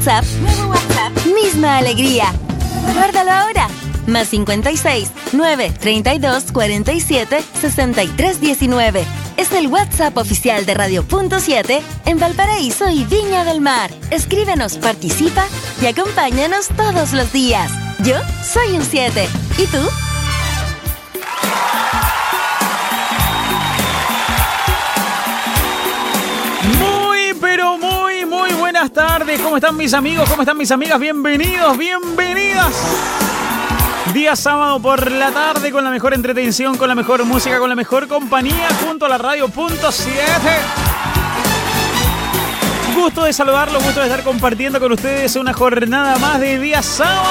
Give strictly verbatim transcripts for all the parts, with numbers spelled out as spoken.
WhatsApp, nuevo WhatsApp, misma alegría. Guárdalo ahora. Más cincuenta y seis, nueve, treinta y dos, cuarenta y siete, sesenta y tres, diecinueve. Es el WhatsApp oficial de Radio Punto siete en Valparaíso y Viña del Mar. Escríbenos, participa y acompáñanos todos los días. Yo soy un siete. ¿Y tú? Muy, pero muy, muy buenas tardes. ¿Cómo están mis amigos? ¿Cómo están mis amigas? Bienvenidos, bienvenidas. Día sábado por la tarde con la mejor entretención, con la mejor música, con la mejor compañía, junto a la Radio Punto siete. Gusto de saludarlos, gusto de estar compartiendo con ustedes una jornada más de día sábado.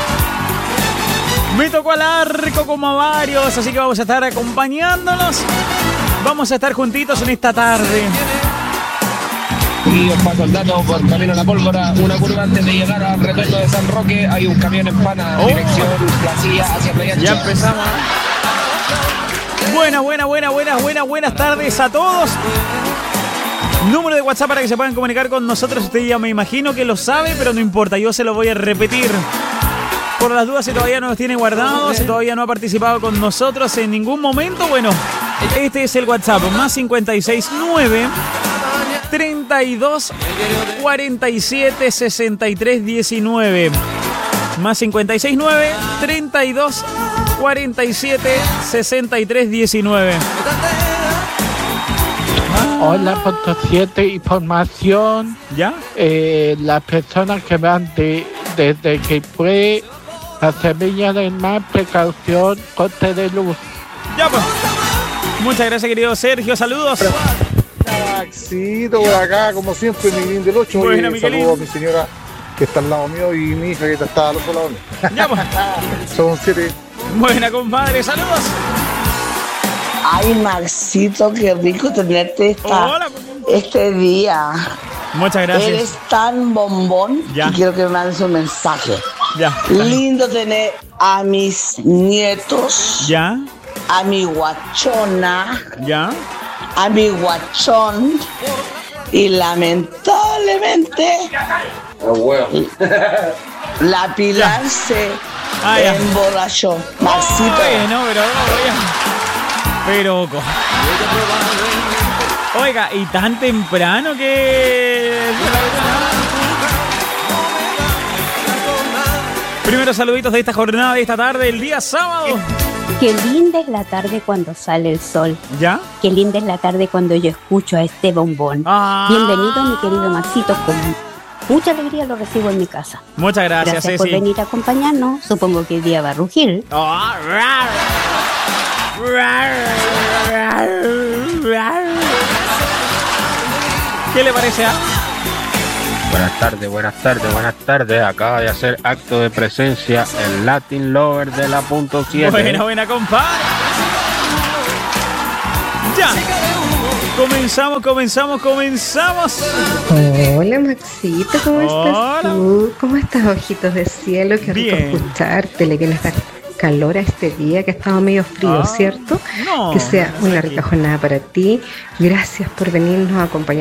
Me tocó al arco como a varios, así que vamos a estar acompañándonos. Vamos a estar juntitos en esta tarde. Y os paso el dato por camino a la pólvora, una curva antes de llegar al retorno de San Roque, hay un camión en pana, oh. dirección Placilla hacia Playa Ancha. Ya empezamos. Buenas, buenas, buenas, buenas, buenas, buenas tardes a todos. Número de WhatsApp para que se puedan comunicar con nosotros. Usted ya me imagino que lo sabe, pero no importa, yo se lo voy a repetir. Por las dudas, si todavía no los tiene guardados, si todavía no ha participado con nosotros en ningún momento, bueno, este es el WhatsApp, más cincuenta y seis nueve, treinta y dos, cuarenta y siete, sesenta y tres, diecinueve. Más cincuenta y seis nueve, treinta y dos, cuarenta y siete, sesenta y tres, diecinueve. Hola, Punto siete, información. ¿Ya? Eh, las personas que van de, desde que fue a Semilla del Mar, precaución, corte de luz. Ya, pues. Muchas gracias, querido Sergio. Saludos. Maxito por acá, como siempre, mi Miguelín del ocho. Buena, y saludo a mi señora que está al lado mío y mi hija que está al otro lado mío. Ya, pues. Son siete. Buena, compadre. Saludos. Ay, Maxito, qué rico tenerte esta, Hola. este día. Muchas gracias. Eres tan bombón ya. que quiero que me mandes un mensaje. Ya. Lindo tener a mis nietos. Ya. A mi guachona. Ya. A mi guachón. Y lamentablemente la Pilar ya. se ah, emborrachó. Maxito. Bueno, pero Pero oiga, y tan temprano que... Primeros saluditos de esta jornada, de esta tarde, el día sábado. Qué linda es la tarde cuando sale el sol. ¿Ya? Qué linda es la tarde cuando yo escucho a este bombón. Ah. Bienvenido, mi querido Maxito. Con mucha alegría lo recibo en mi casa. Muchas gracias, Gracias Ceci. por venir a acompañarnos. Supongo que el día va a rugir. Oh, rar. ¿Qué le parece? ¿Ah? Buenas tardes, buenas tardes, buenas tardes. Acaba de hacer acto de presencia el Latin Lover de la Punto siete. Buena, buena, compadre. Ya. Comenzamos, comenzamos, comenzamos. Hola, Maxito, ¿cómo Hola. estás tú? ¿Cómo estás, ojitos de cielo? Qué rico Bien. escucharte. Le viene esta calor a este día que ha estado medio frío, ah, ¿cierto? No. Que sea una rica jornada para ti. Gracias por venirnos a acompañar.